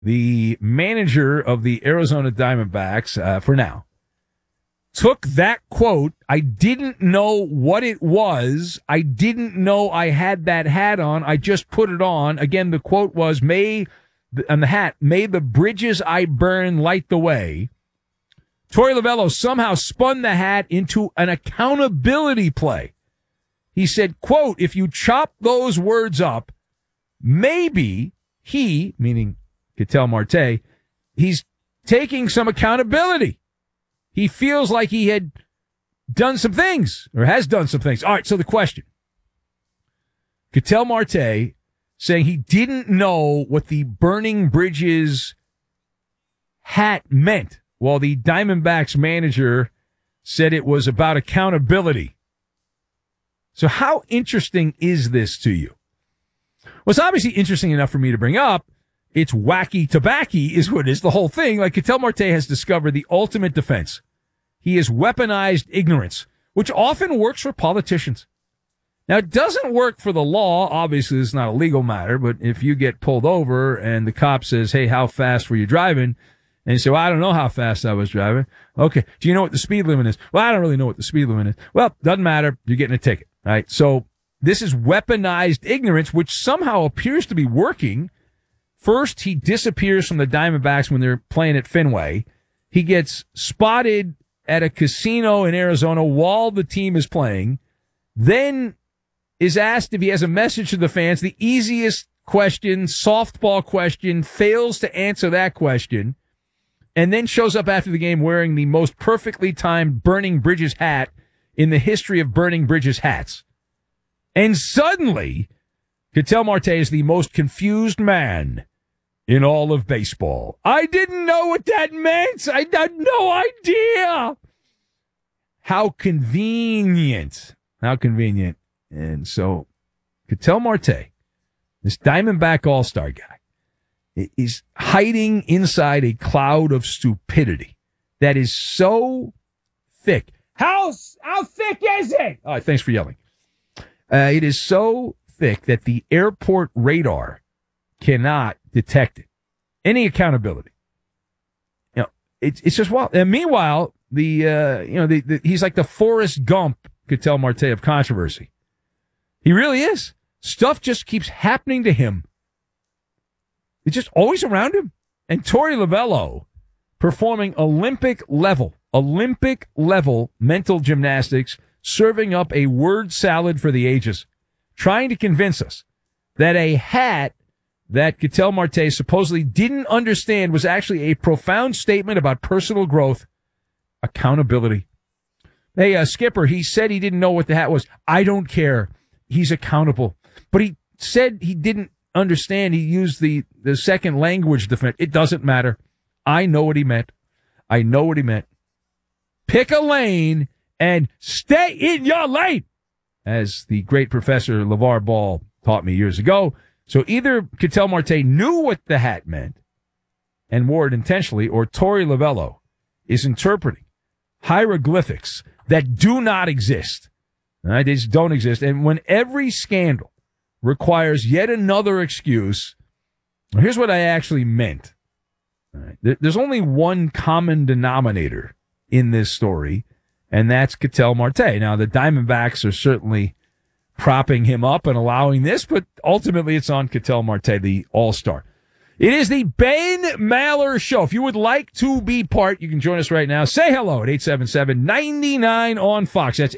the manager of the Arizona Diamondbacks, for now, took that quote. I didn't know what it was. I didn't know I had that hat on. I just put it on. Again, the quote was, on the hat, may the bridges I burn light the way. Torey Lovullo somehow spun the hat into an accountability play. He said, quote, if you chop those words up, maybe he, meaning Ketel Marte, he's taking some accountability. He feels like he had done some things, or has done some things. All right, so the question. Ketel Marte saying he didn't know what the Burning Bridges hat meant, while the Diamondbacks manager said it was about accountability. So how interesting is this to you? Well, it's obviously interesting enough for me to bring up. It's wacky tobacco is what it is, the whole thing. Like Ketel Marte has discovered the ultimate defense. He has weaponized ignorance, which often works for politicians. Now, it doesn't work for the law. Obviously, it's not a legal matter, but if you get pulled over and the cop says, hey, how fast were you driving? And you say, well, I don't know how fast I was driving. Okay. Do you know what the speed limit is? Well, I don't really know what the speed limit is. Well, doesn't matter. You're getting a ticket. All right. So this is weaponized ignorance, which somehow appears to be working. First, he disappears from the Diamondbacks when they're playing at Fenway. He gets spotted at a casino in Arizona while the team is playing. Then is asked if he has a message to the fans. The easiest question, softball question, fails to answer that question. And then shows up after the game wearing the most perfectly timed Burning Bridges hat in the history of Burning Bridges hats. And suddenly, Ketel Marte is the most confused man in all of baseball. I didn't know what that meant. I had no idea. How convenient. How convenient. And so, Ketel Marte, this Diamondback All-Star guy, is hiding inside a cloud of stupidity that is so thick. How thick is it? All right, thanks for yelling. It is so thick that the airport radar cannot detect it. Any accountability. You know, it's just wild. And meanwhile, he's like the Forrest Gump, Ketel Marte, of controversy. He really is. Stuff just keeps happening to him. It's just always around him. And Torey Lovullo performing Olympic level mental gymnastics, serving up a word salad for the ages, trying to convince us that a hat that Ketel Marte supposedly didn't understand was actually a profound statement about personal growth, accountability. Hey, Skipper, he said he didn't know what the hat was. I don't care. He's accountable. But he said he didn't understand. He used the second language defense. It doesn't matter. I know what he meant. Pick a lane and stay in your lane, as the great Professor LeVar Ball taught me years ago. So either Ketel Marte knew what the hat meant and wore it intentionally, or Torey Lovullo is interpreting hieroglyphics that do not exist. All right, they just don't exist. And when every scandal requires yet another excuse, here's what I actually meant. All right, there's only one common denominator in this story, and that's Ketel Marte. Now, the Diamondbacks are certainly propping him up and allowing this, but ultimately it's on Ketel Marte, the all-star. It is the Ben Maller Show. If you would like to be part, you can join us right now. Say hello at 877-99 on Fox. That's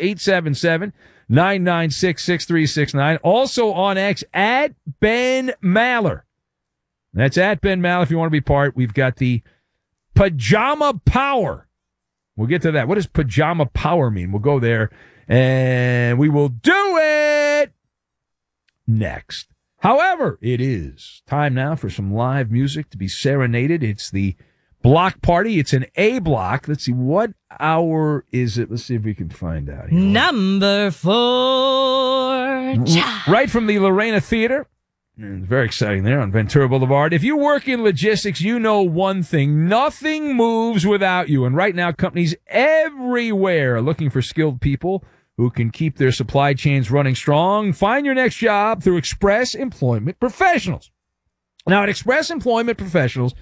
877-996-6369. Also on X at Ben Maller. That's at Ben Maller if you want to be part. We've got the Pajama Power. We'll get to that. What does Pajama Power mean? We'll go there, and we will do it next. However, it is time now for some live music to be serenaded. It's the block party. It's an A block. Let's see, what hour is it? Let's see if we can find out here. Number 4. Right from the Lorena Theater. And very exciting there on Ventura Boulevard. If you work in logistics, you know one thing. Nothing moves without you. And right now, companies everywhere are looking for skilled people who can keep their supply chains running strong. Find your next job through Express Employment Professionals. Now, at Express Employment Professionals,